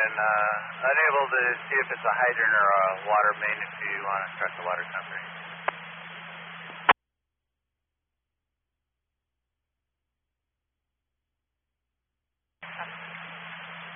and unable to see if it's a hydrant or a water main if you want to instruct the water company.